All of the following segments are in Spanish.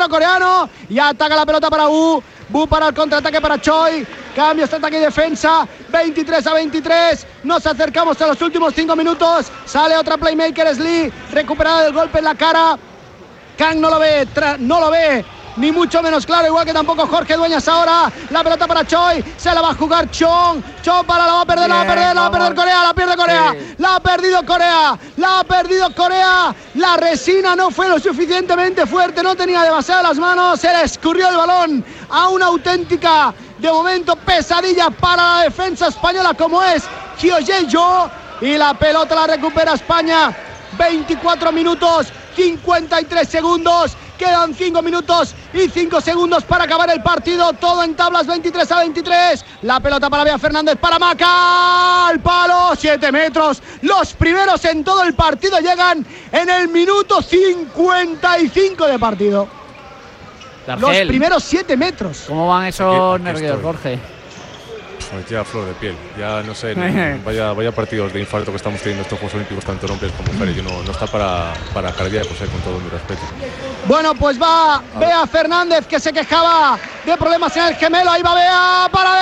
cuadro coreano y ataca la pelota para Wu para el contraataque para Choi. Cambios de ataque y defensa, 23-23. Nos acercamos a los últimos 5 minutos. Sale otra playmaker, es Lee, recuperada del golpe en la cara. Kang no lo ve, ni mucho menos claro, igual que tampoco Jorge Dueñas ahora. La pelota para Choi, se la va a jugar Chong para, la va a perder Corea, la pierde Corea, sí. La ha perdido Corea. La resina no fue lo suficientemente fuerte, no tenía demasiado las manos, se le escurrió el balón a una auténtica, de momento, pesadilla para la defensa española como es Hyo Jae-jo, y la pelota la recupera España. 24 minutos 53 segundos, quedan 5 minutos y 5 segundos para acabar el partido, todo en tablas, 23-23. La pelota para Bea Fernández, para Maca, al palo, 7 metros. Los primeros en todo el partido llegan en el minuto 55 de partido. Dargel. Los primeros 7 metros. ¿Cómo van esos nervios, Jorge? Pues ya flor de piel, ya no sé, vaya partidos de infarto que estamos teniendo estos Juegos Olímpicos, tanto hombres como mujeres. Yo no está para cardíacos, con todo mi respeto. Bueno, pues va Bea Fernández, que se quejaba de problemas en el gemelo. Ahí va Bea, para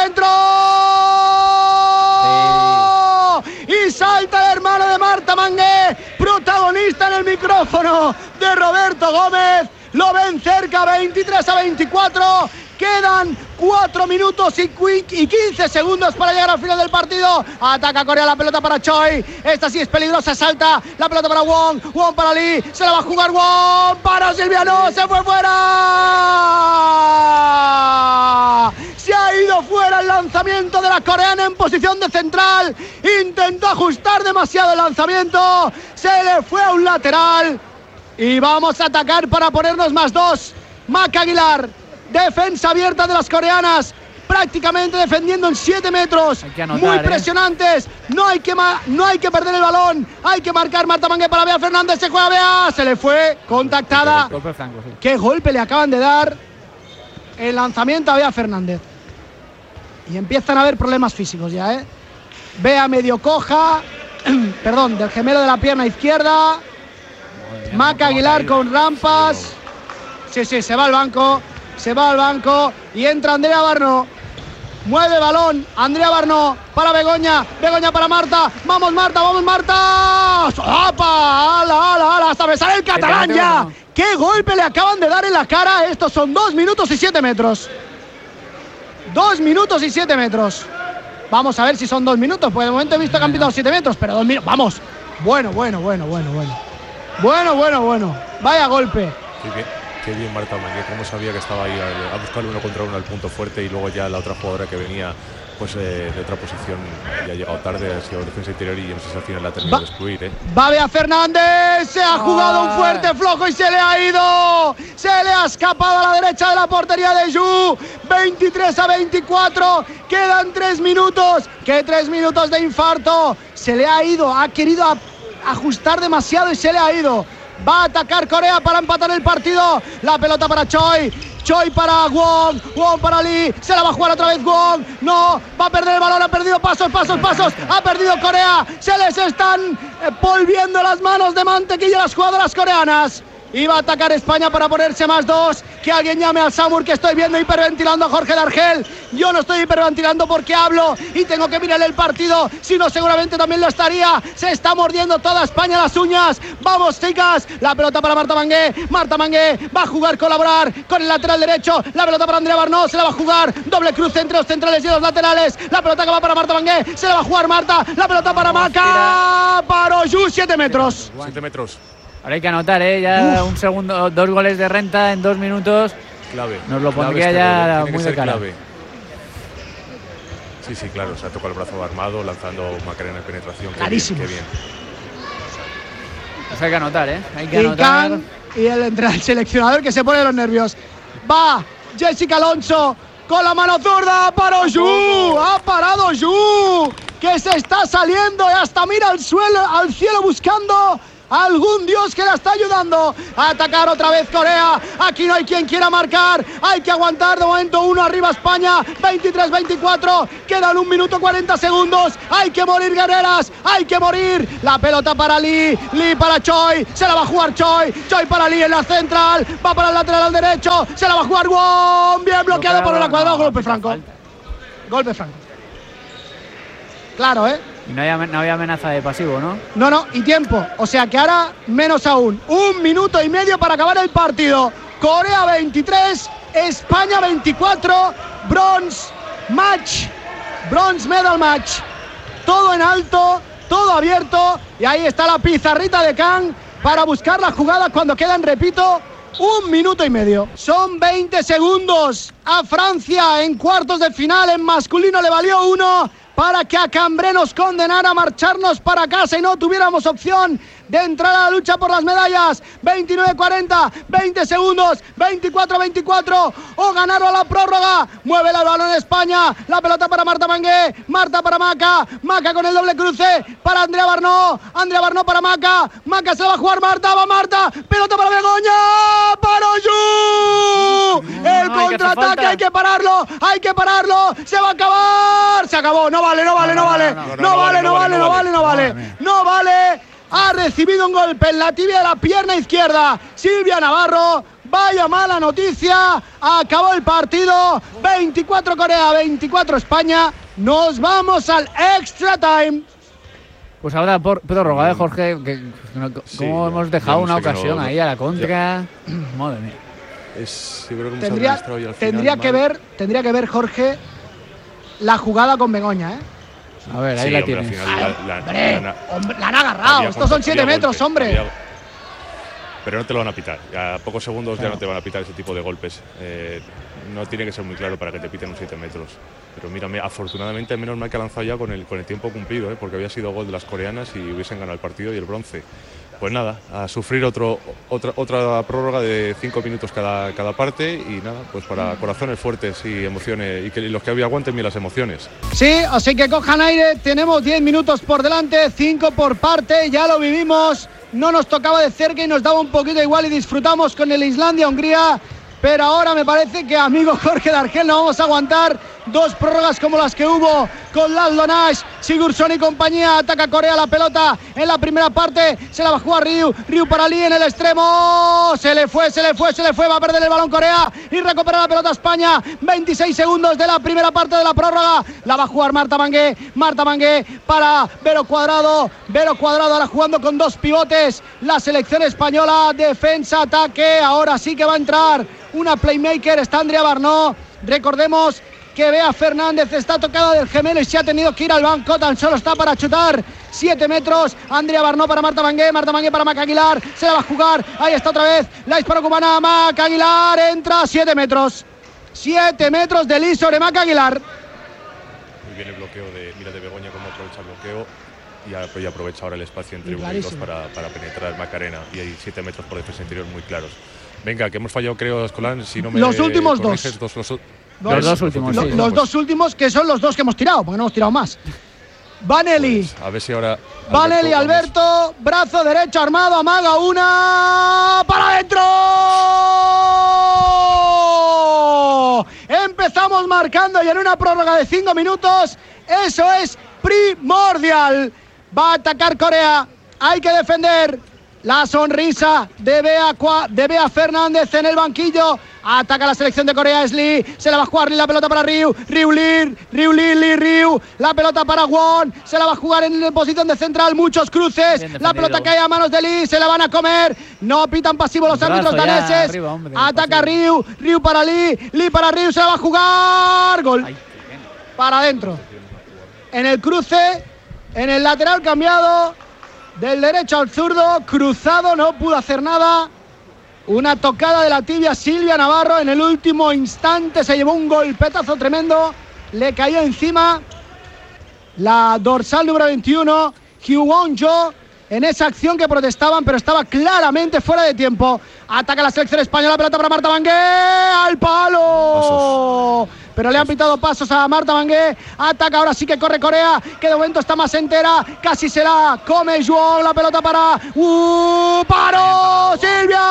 adentro. Sí. Y salta el hermano de Marta Mangué, protagonista en el micrófono de Roberto Gómez. Lo ven cerca, 23-24. Quedan 4 minutos y 15 segundos para llegar al final del partido. Ataca Corea, la pelota para Choi. Esta sí es peligrosa, salta la pelota para Wong para Lee. Se la va a jugar Wong para Silvia, no, se fue fuera. Se ha ido fuera el lanzamiento de la coreana en posición de central. Intentó ajustar demasiado el lanzamiento. Se le fue a un lateral. Y vamos a atacar para ponernos más 2. Maca Aguilar. Defensa abierta de las coreanas, prácticamente defendiendo en 7 metros, muy presionantes. No hay que perder el balón, hay que marcar. Marta Mangué para Bea Fernández, se juega Bea, se le fue, contactada. Golpe franco, sí. Qué golpe le acaban de dar el lanzamiento a Bea Fernández. Y empiezan a haber problemas físicos ya, Bea medio coja, perdón, del gemelo de la pierna izquierda. Maca Aguilar con rampas. Sí, se va al banco. Se va al banco y entra Andrea Barno. Mueve balón Andrea Barno para Begoña. Begoña para Marta. Vamos Marta. ¡Apa! ¡Ala! Hasta me sale el catalán ya. ¡Qué golpe le acaban de dar en la cara! Estos son 2 minutos y 7 metros. 2 minutos y 7 metros. Vamos a ver si son 2 minutos. Pues de momento he visto que han pitado 7 metros, pero 2 minutos. Vamos. Bueno. Vaya golpe. Sí, bien. Qué bien Marta Mangué, cómo sabía que estaba ahí a buscar 1 contra 1 al punto fuerte, y luego ya la otra jugadora que venía pues de otra posición ya ha llegado tarde, ha sido defensa interior y no sé si al final la ha tenido que excluir. Va Bea Fernández, se ha jugado un fuerte flojo y se le ha ido. Se le ha escapado a la derecha de la portería de Yu. 23-24, quedan 3 minutos. ¿Qué 3 minutos de infarto? Se le ha ido, ha querido ajustar demasiado y se le ha ido. Va a atacar Corea para empatar el partido. La pelota para Choi para Wong para Lee. Se la va a jugar otra vez Wong. No, va a perder el balón, ha perdido pasos. Ha perdido Corea. Se les están volviendo las manos de mantequilla a las jugadoras coreanas. Y va a atacar España para ponerse más 2. Que alguien llame al Samur, que estoy viendo hiperventilando a Jorge Dargel. Yo no estoy hiperventilando porque hablo y tengo que mirar el partido. Si no, seguramente también lo estaría. Se está mordiendo toda España las uñas. Vamos, chicas. La pelota para Marta Mangué. Marta Mangué va a jugar, colaborar con el lateral derecho. La pelota para Andrea Barno. Se la va a jugar. Doble cruce entre los centrales y los laterales. La pelota que va para Marta Mangué. Se la va a jugar Marta. La pelota para Maca. Para Yu, 7 metros. 7 metros. Ahora hay que anotar, ya un segundo, 2 goles de renta en 2 minutos. Clave. Nos lo pondría ya muy de cara. Clave. Sí, claro, se ha tocado el brazo armado, lanzando Macarena en penetración. Clarísimo. Qué bien. Pues hay que anotar, Hay que anotar. Y el seleccionador que se pone los nervios. Va Jessica Alonso con la mano zurda para Yu. Ha parado Yu, que se está saliendo y hasta mira al cielo buscando algún dios que la está ayudando a atacar otra vez Corea. Aquí no hay quien quiera marcar, hay que aguantar. De momento 1 arriba España, 23-24, quedan 1 minuto 40 segundos. Hay que morir, guerreras, hay que morir. La pelota para Lee para Choi, se la va a jugar Choi para Lee en la central, va para el lateral al derecho, se la va a jugar Won, bien bloqueado por el cuadrado. Golpe franco. Claro, Y no había amenaza de pasivo, ¿no? No, y tiempo. O sea que ahora menos aún. 1 minuto y medio para acabar el partido. Corea 23, España 24. Bronze medal match. Todo en alto, todo abierto. Y ahí está la pizarrita de Kang para buscar la jugada cuando quedan, repito, 1 minuto y medio. Son 20 segundos a Francia en cuartos de final. En masculino le valió 1 para que a Cambré nos condenara a marcharnos para casa y no tuviéramos opción de entrar a la lucha por las medallas. 29-40, 20 segundos, 24-24, o ganaron a la prórroga. Mueve el balón España, la pelota para Marta Mangué, Marta para Maca con el doble cruce para Andrea Barnó para Maca se la va a jugar Marta, va Marta, pelota para Begoña, para Yu. El contraataque hay que pararlo, se va a acabar, se acabó, no vale. Ha recibido un golpe en la tibia de la pierna izquierda Silvia Navarro. Vaya mala noticia. Acabó el partido. 24 Corea, 24 España. Nos vamos al extra time. Pues ahora prórroga, Jorge. Cómo hemos dejado una ocasión ahí a la contra. Madre mía. Tendría que ver, Jorge, la jugada con Begoña, A ver, ahí la tienes. La han agarrado. Estos son 7 metros, hombre. Pero no te lo van a pitar. A pocos segundos ya no te van a pitar ese tipo de golpes. No tiene que ser muy claro para que te piten un 7 metros. Pero mírame, afortunadamente, menos mal que ha lanzado ya con el tiempo cumplido, porque había sido gol de las coreanas y hubiesen ganado el partido y el bronce. Pues nada, a sufrir otra prórroga de 5 minutos cada parte y nada, pues para corazones fuertes y emociones, y que los que aguanten bien las emociones. Sí, así que cojan aire, tenemos 10 minutos por delante, 5 por parte, ya lo vivimos, no nos tocaba de cerca y nos daba un poquito igual y disfrutamos con el Islandia-Hungría, pero ahora me parece que, amigo Jorge Dargel, no vamos a aguantar 2 prórrogas como las que hubo con Laszlo Nash, Sigurdsson y compañía. Ataca Corea la pelota en la primera parte, se la va a jugar Ryu para Lee en el extremo, se le fue, va a perder el balón Corea y recupera la pelota España. 26 segundos de la primera parte de la prórroga, la va a jugar Marta Mangué para Vero Cuadrado ahora jugando con 2 pivotes, la selección española, defensa, ataque, ahora sí que va a entrar una playmaker, está Andrea Barnó. Recordemos que Bea Fernández está tocada del gemelo y se ha tenido que ir al banco, tan solo está para chutar 7 metros. Andrea Barnó para Marta Mangué para Maca Aguilar, se la va a jugar, ahí está otra vez la hispano-cubana Maca Aguilar, entra 7 metros de Lee sobre Maca Aguilar. Muy bien el bloqueo de Begoña, cómo aprovecha el bloqueo y aprovecha ahora el espacio entre 1 y 2 para penetrar Macarena, y hay 7 metros por defensa interior muy claros. Venga, que hemos fallado, creo, Escolán, si no me los últimos corriges, dos. Los dos últimos, sí. Los 2 últimos, que son los 2 que hemos tirado, porque no hemos tirado más. Vanelli. Pues, a ver si ahora. Alberto, brazo derecho armado, amaga una. ¡Para adentro! Empezamos marcando y en una prórroga de 5 minutos. Eso es primordial. Va a atacar Corea. Hay que defender. La sonrisa de Bea Fernández en el banquillo. Ataca la selección de Corea, es Lee. Se la va a jugar la pelota para Ryu. La pelota para Won. Se la va a jugar en posición de central. Muchos cruces. La pelota cae a manos de Lee. Se la van a comer. No pitan pasivo los árbitros daneses. Arriba, hombre, ataca Ryu. Ryu para Lee. Lee para Ryu. Se la va a jugar. Gol. Para adentro. En el cruce. En el lateral cambiado. Del derecho al zurdo, cruzado, no pudo hacer nada. Una tocada de la tibia Silvia Navarro en el último instante, se llevó un golpetazo tremendo, le cayó encima la dorsal número 21, Hyewon-jo, en esa acción que protestaban, pero estaba claramente fuera de tiempo. Ataca la selección española, pelota para Marta Mangué, al palo. pero le han pitado pasos a Marta Mangué. Ataca, ahora sí que corre Corea, que de momento está más entera. Casi se la come Juan, la pelota para... ¡Paró! ¡Silvia!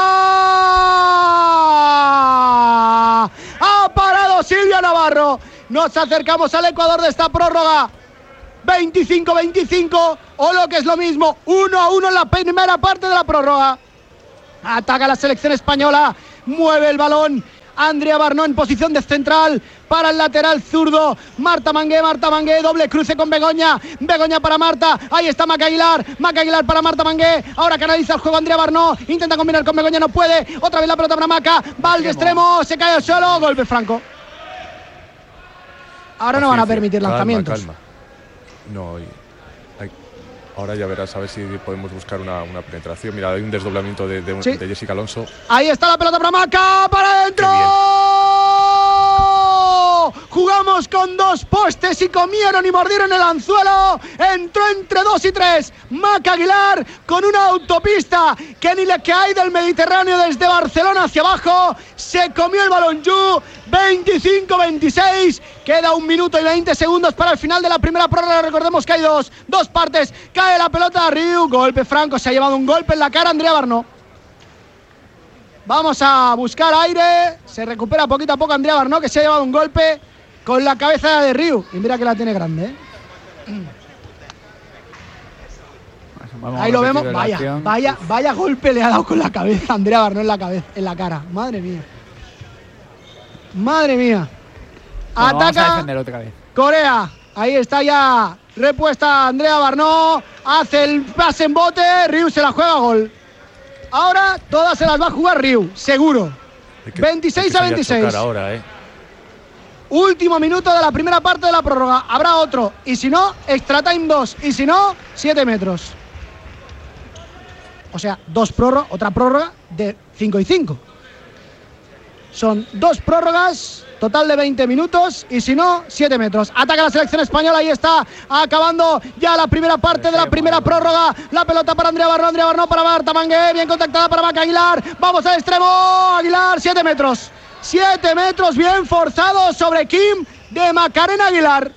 ¡Ha parado Silvia Navarro! Nos acercamos al Ecuador de esta prórroga. 25-25, o lo que es lo mismo, 1-1 en la primera parte de la prórroga. Ataca la selección española, mueve el balón Andrea Barnó en posición de central para el lateral zurdo. Marta Mangué, doble cruce con Begoña para Marta, ahí está Maca Aguilar para Marta Mangué, ahora canaliza el juego Andrea Barnó, intenta combinar con Begoña, no puede, otra vez la pelota para Maca, va al extremo, se cae al suelo, golpe franco. Ahora no van a permitir lanzamientos. Calma. No, ahora ya verás a ver si podemos buscar una penetración. Mira, hay un desdoblamiento de Jessica Alonso. Ahí está la pelota para Maca, para adentro. Jugamos con dos postes y comieron y mordieron el anzuelo. Entró entre 2 y 3. Maca Aguilar con una autopista que ni le que hay del Mediterráneo desde Barcelona hacia abajo. Se comió el balón Yu. 25-26. Queda 1 minuto y 20 segundos para el final de la primera prórroga. Recordemos que hay dos partes. Cae la pelota a Riu. Golpe franco. Se ha llevado un golpe en la cara Andrea Barnó. Vamos a buscar aire. Se recupera poquito a poco Andrea Barnó, que se ha llevado un golpe con la cabeza de Riu. Y mira que la tiene grande, ¿eh? Ahí lo vemos. Vaya golpe le ha dado con la cabeza Andrea Barnó en la cara. Madre mía. Bueno, ataca otra vez. Corea. Ahí está ya repuesta Andrea Barnó. Hace el pase en bote. Riu se la juega, gol. Ahora todas se las va a jugar Riu, seguro. 26-26. Ahora, Último minuto de la primera parte de la prórroga. Habrá otro. Y si no, extra time 2. Y si no, 7 metros. O sea, otra prórroga de 5 y 5. Son 2 prórrogas, total de 20 minutos, y si no, 7 metros. Ataca la selección española, ahí está, acabando ya la primera parte de la primera prórroga. La pelota para Andrea Barnó para Marta Mangué, bien contactada para Maca Aguilar. Vamos al extremo, Aguilar, 7 metros. 7 metros, bien forzado sobre Kim de Macarena Aguilar.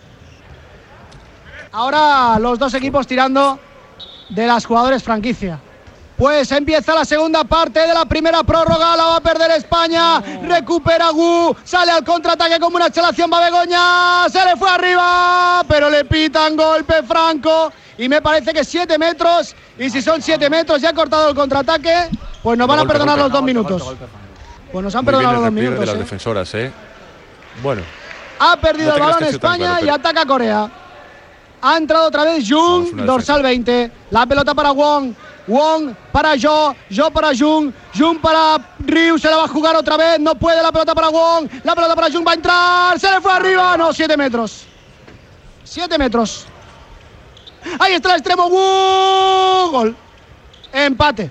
Ahora los dos equipos tirando de las jugadoras franquicia. Pues empieza la segunda parte de la primera prórroga, la va a perder España, recupera Gu, sale al contraataque como una exhalación, va Begoña, se le fue arriba, pero le pitan golpe franco, y me parece que 7 metros, y si son 7 metros ya ha cortado el contraataque, pues nos van a perdonar los 2 minutos. Pues nos han perdonado los 2 minutos. De las defensoras, Bueno. Ha perdido el balón España y ataca Corea. Ha entrado otra vez Jung, dorsal 20, la pelota para Wong para Jo para Jung para Riu, se la va a jugar otra vez, no puede, la pelota para Wong, la pelota para Jung, va a entrar, se le fue arriba, no, 7 metros. 7 metros. Ahí está el extremo, gol. Empate.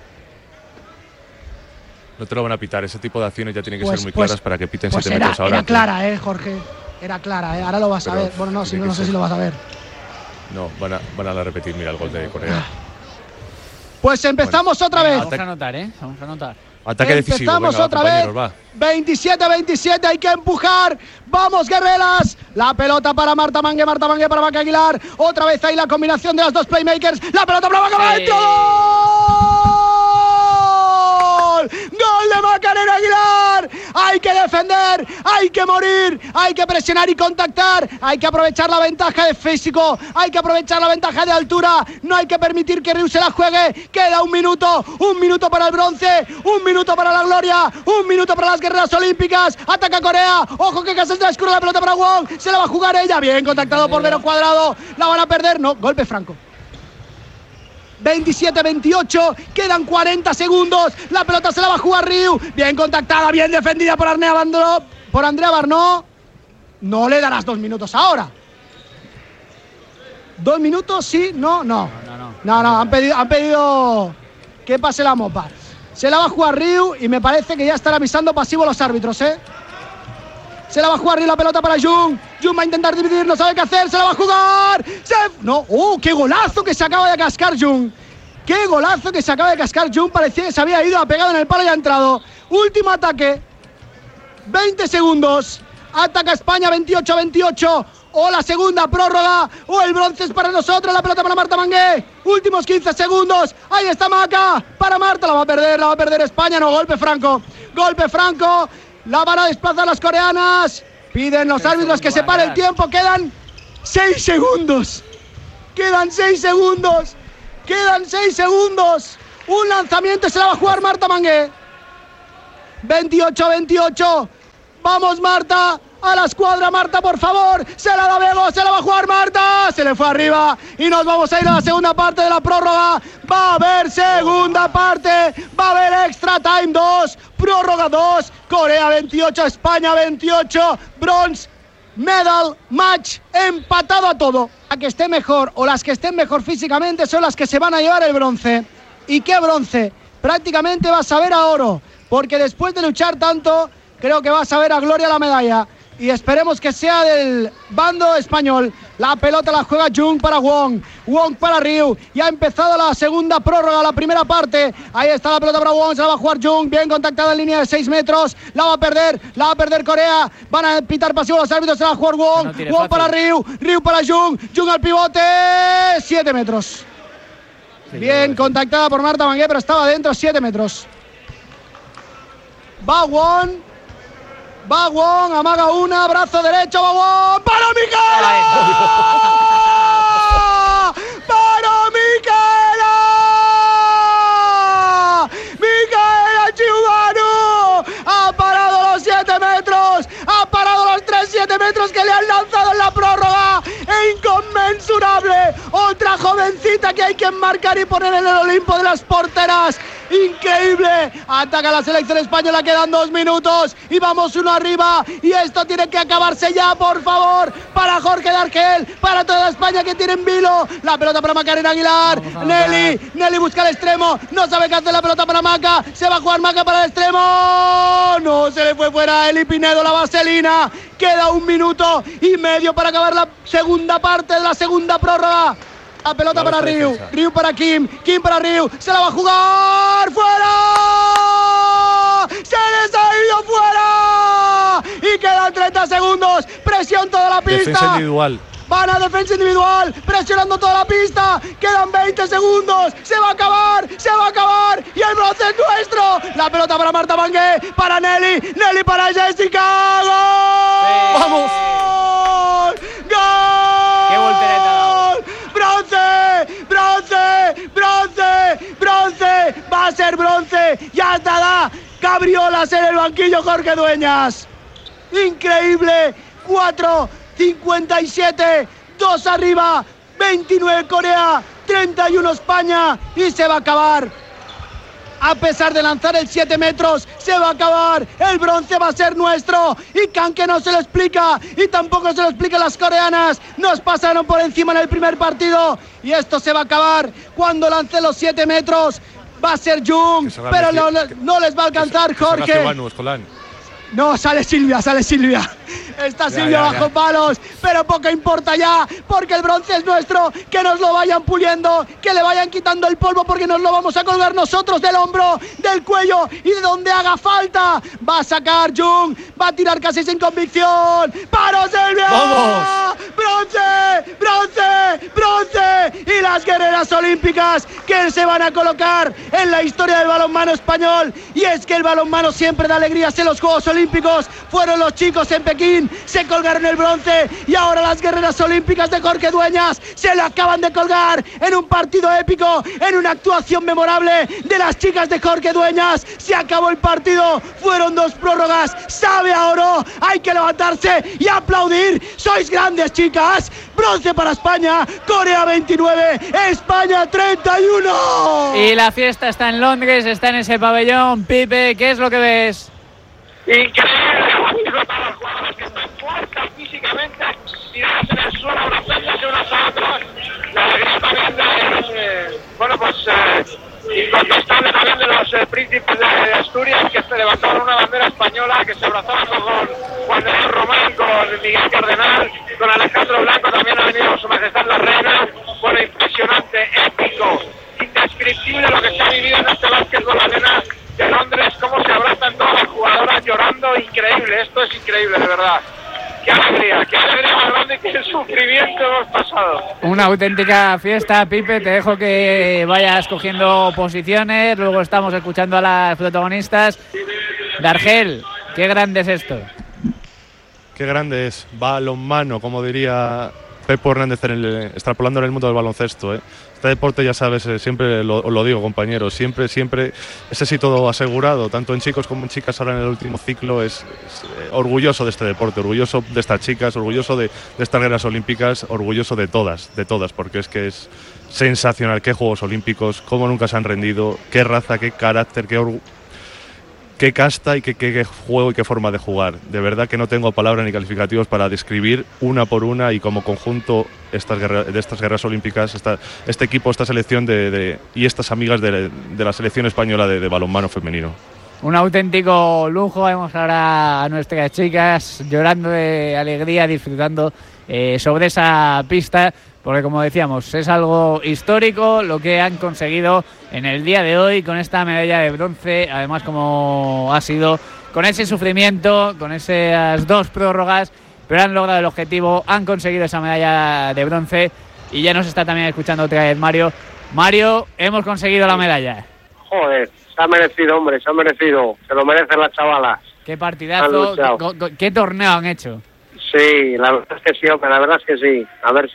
No te lo van a pitar, ese tipo de acciones ya tienen que ser muy claras para que piten 7 metros ahora. Era clara, Jorge, era clara, ahora lo vas a ver. Bueno, no, si no, no sé si lo vas a ver. No, van a repetir, mira, el gol de Corea. Pues empezamos otra vez. Vamos a anotar, Vamos a anotar. Ataque decisivo. Empezamos otra vez. 27-27, hay que empujar. Vamos, guerreras. La pelota para Marta Mangué para Maca Aguilar. Otra vez ahí la combinación de las dos playmakers. La pelota para Maca adentro. ¡Gol de Macarena Aguilar! Hay que defender, hay que morir, hay que presionar y contactar, hay que aprovechar la ventaja de físico, hay que aprovechar la ventaja de altura, no hay que permitir que Riu se la juegue. Queda 1 minuto para el bronce, 1 minuto para la gloria, 1 minuto para las guerreras olímpicas. Ataca Corea, ojo que casi se descubre la pelota para Wong, se la va a jugar ella, bien contactado por Vero Cuadrado, la van a perder, no, golpe franco. 27-28, quedan 40 segundos, la pelota se la va a jugar Riu, bien contactada, bien defendida por Andrea Barnó. No le darás 2 minutos ahora. 2 minutos, sí, no, han pedido que pase la mopa. Se la va a jugar Riu y me parece que ya están avisando pasivo los árbitros, Se la va a jugar Riu, la pelota para Jung va a intentar dividir, no sabe qué hacer, se la va a jugar. ¡Qué golazo que se acaba de cascar Jung! ¡Qué golazo que se acaba de cascar Jung! Parecía que se había ido, ha pegado en el palo y ha entrado. Último ataque. 20 segundos. Ataca España 28-28. O la segunda prórroga, o el bronce es para nosotros. La pelota para Marta Mangué. Últimos 15 segundos. Ahí está Maca. Para Marta, la va a perder España. No, golpe franco. La van a desplazar las coreanas. Piden los árbitros que se pare el tiempo. Quedan 6 segundos. Un lanzamiento se la va a jugar Marta Mangué. 28-28. Vamos, Marta. A la escuadra, Marta, por favor. Se la da Bego, se la va a jugar Marta. Se le fue arriba y nos vamos a ir a la segunda parte de la prórroga. Va a haber segunda parte. Va a haber extra time 2. Prórroga 2. Corea 28, España 28. Bronze medal match. Empatado a todo. La que esté mejor o las que estén mejor físicamente son las que se van a llevar el bronce. ¿Y qué bronce? Prácticamente vas a ver a oro. Porque después de luchar tanto, creo que vas a ver a Gloria la medalla. Y esperemos que sea del bando español. La pelota la juega Jung para Wong. Wong para Ryu. Ya ha empezado la segunda prórroga, la primera parte. Ahí está la pelota para Wong. Se la va a jugar Jung. Bien contactada en línea de 6 metros. La va a perder Corea. Van a pitar pasivo los árbitros. Se la va a jugar Wong. Wong para Ryu. Ryu para Jung. Jung al pivote. 7 metros. Bien contactada por Marta Mangué, pero estaba dentro. 7 metros. Va Wong, amaga una, brazo derecho, va Wong, ¡para Micaela! ¡Para Micaela! ¡Micaela Chiubanu! Ha parado los 7 metros, ha parado los 7 metros que le han lanzado en la prórroga. ¡Inconmensurable! Otra jovencita que hay que enmarcar y poner en el Olimpo de las porteras. Increíble, ataca la selección española, quedan 2 minutos y vamos 1 arriba y esto tiene que acabarse ya, por favor, para Jorge Dargel, para toda España que tiene en vilo. La pelota para Macarena Aguilar. Nelly busca el extremo, no sabe qué hacer. La pelota para Maca, se va a jugar Maca para el extremo, no, se le fue fuera Eli Pinedo, la vaselina. Queda 1 minuto y medio para acabar la segunda parte de la segunda prórroga. La pelota para Ryu, Ryu para Kim para Ryu, se la va a jugar, ¡fuera! ¡Se les ha ido fuera! Y quedan 30 segundos, presión toda la pista. Defensa individual. Van a defensa individual, presionando toda la pista, quedan 20 segundos, se va a acabar, y el bronce es nuestro. La pelota para Marta Mangué, para Nelly para Jessica, ¡gol! Sí. ¡Vamos! ¡Gol! ¡Qué voltereta! ¡Bronce! Va a ser bronce. Ya está, cabriolas en el banquillo Jorge Dueñas. Increíble. 4:57, 2 arriba, 29 Corea, 31 España y se va a acabar. A pesar de lanzar el 7 metros, se va a acabar. El bronce va a ser nuestro. Y Kanke no se lo explica. Y tampoco se lo explican las coreanas. Nos pasaron por encima en el primer partido. Y esto se va a acabar cuando lance los 7 metros. Va a ser Jung, pero no les va a alcanzar Jorge. No, sale Silvia. Está Silvia bajo palos, pero poco importa ya, porque el bronce es nuestro. Que nos lo vayan puliendo, que le vayan quitando el polvo, porque nos lo vamos a colgar nosotros del hombro, del cuello y de donde haga falta. Va a sacar Jung, va a tirar casi sin convicción. ¡Paro, Silvia! ¡Vamos! ¡Bronce! Y las guerreras olímpicas que se van a colocar en la historia del balonmano español. Y es que el balonmano siempre da alegrías en los Juegos Olímpicos. Fueron los chicos en Pekín, se colgaron el bronce y ahora las guerreras olímpicas de Jorge Dueñas se lo acaban de colgar en un partido épico, en una actuación memorable de las chicas de Jorge Dueñas. Se acabó el partido, fueron 2 prórrogas, sabe a oro, hay que levantarse y aplaudir. Sois grandes, chicas. Bronce para España, Corea 29, España 31. Y la fiesta está en Londres, está en ese pabellón. Pipe, ¿qué es lo que ves? Increíble, para los jugadores que están fuertes físicamente, tirados en el suelo, abrazándose unos a otros. La alegría también incontestable también de los príncipes de Asturias, que se levantaron una bandera española, que se abrazaban con Juan de Román, con Miguel Cardenal, con Alejandro Blanco, también ha venido Su Majestad la Reina. Bueno, impresionante, épico, indescriptible lo que se ha vivido en este Básquetbol Arena de Londres, cómo se abrazan todas las jugadoras llorando. Increíble, esto es increíble, de verdad. qué alegría más grande, qué sufrimiento hemos pasado. Una auténtica fiesta, Pipe. Te dejo que vayas cogiendo posiciones. Luego estamos escuchando a las protagonistas. Dargel, qué grande es esto. Qué grande es. Balonmano, como diría Pepo Hernández, extrapolando en el mundo del baloncesto. Este deporte, ya sabes, siempre lo digo, compañeros, siempre ese sí todo asegurado, tanto en chicos como en chicas. Ahora en el último ciclo es orgulloso de este deporte, orgulloso de estas chicas, orgulloso de estas guerras olímpicas, orgulloso de todas, porque es que es sensacional. Qué Juegos Olímpicos, cómo nunca se han rendido, qué raza, qué carácter, qué casta y qué juego y qué forma de jugar. De verdad que no tengo palabras ni calificativos para describir una por una y como conjunto de estas guerras olímpicas, este equipo, esta selección y estas amigas de la selección española de balonmano femenino. Un auténtico lujo. Vemos ahora a nuestras chicas llorando de alegría, disfrutando sobre esa pista, porque como decíamos, es algo histórico lo que han conseguido en el día de hoy con esta medalla de bronce. Además, como ha sido con ese sufrimiento, con esas 2 prórrogas, pero han logrado el objetivo, han conseguido esa medalla de bronce. Y ya nos está también escuchando otra vez Mario. Mario, hemos conseguido la medalla. Joder, se ha merecido, hombre, se ha merecido. Se lo merecen las chavalas. Qué partidazo, qué torneo han hecho. Sí, la verdad es que sí, hombre, la verdad es que sí. A ver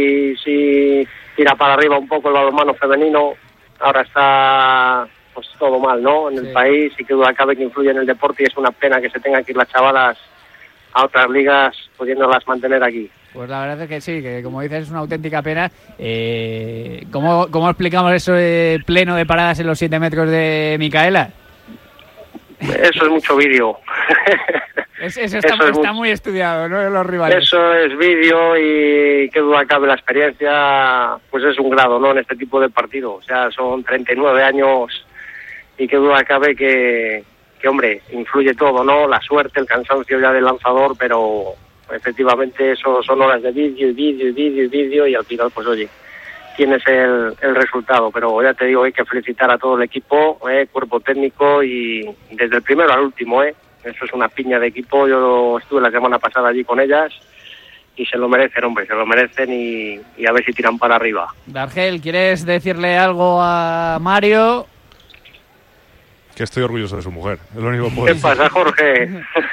si tira para arriba un poco el balonmano femenino. Ahora está pues todo mal, ¿no? En el país, y que duda cabe que influye en el deporte, y es una pena que se tengan que ir las chavalas a otras ligas pudiéndolas mantener aquí. Pues la verdad es que sí, que como dices es una auténtica pena. ¿Cómo explicamos eso de pleno de paradas en los 7 metros de Micaela? Eso es mucho vídeo. Eso está muy estudiado, ¿no? Los rivales. Eso es vídeo, y qué duda cabe, la experiencia pues es un grado, ¿no? En este tipo de partido. O sea, son 39 años y qué duda cabe que hombre, influye todo, ¿no? La suerte, el cansancio ya del lanzador, pero efectivamente eso son horas de vídeo y al final, pues oye, tienes el resultado. Pero ya te digo, hay que felicitar a todo el equipo, cuerpo técnico, y desde el primero al último, eso es una piña de equipo. Yo estuve la semana pasada allí con ellas y se lo merecen, hombre, se lo merecen, y a ver si tiran para arriba. Dargel, ¿quieres decirle algo a Mario? Que estoy orgulloso de su mujer, es lo único que puedo decir. ¿Qué pasa, Jorge?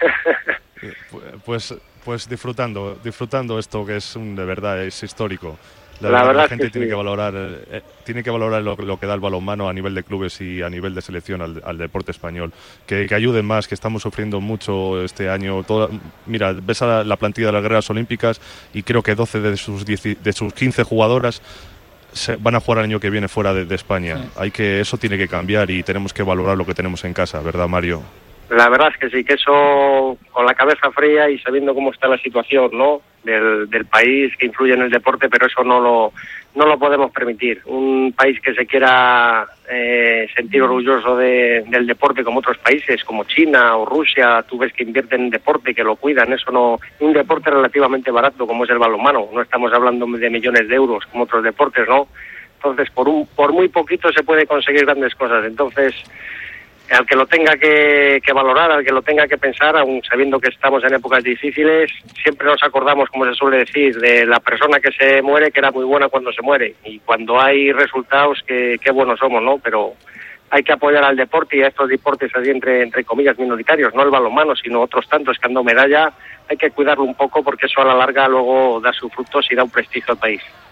Pues disfrutando esto que es de verdad, es histórico. La verdad la gente es que tiene sí. que valorar lo que da el balonmano a nivel de clubes y a nivel de selección al deporte español. Que ayuden más, que estamos sufriendo mucho este año. Mira, ves a la plantilla de las guerras olímpicas y creo que 12 de sus 15 jugadoras van a jugar el año que viene fuera de España. Sí. Eso tiene que cambiar y tenemos que valorar lo que tenemos en casa, ¿verdad, Mario? La verdad es que sí, que eso, con la cabeza fría y sabiendo cómo está la situación, ¿no?, del país, que influye en el deporte, pero eso no lo podemos permitir. Un país que se quiera sentir orgulloso del deporte, como otros países, como China o Rusia, tú ves que invierten en deporte, que lo cuidan. Eso no, un deporte relativamente barato como es el balonmano, no estamos hablando de millones de euros como otros deportes, ¿no? Entonces, por muy poquito se puede conseguir grandes cosas. Entonces, al que lo tenga que valorar, al que lo tenga que pensar, aun sabiendo que estamos en épocas difíciles, siempre nos acordamos, como se suele decir, de la persona que se muere, que era muy buena cuando se muere, y cuando hay resultados, qué buenos somos, ¿no? Pero hay que apoyar al deporte, y a estos deportes así entre comillas minoritarios, no el balonmano, sino otros tantos que han dado medalla. Hay que cuidarlo un poco, porque eso a la larga luego da sus frutos y da un prestigio al país.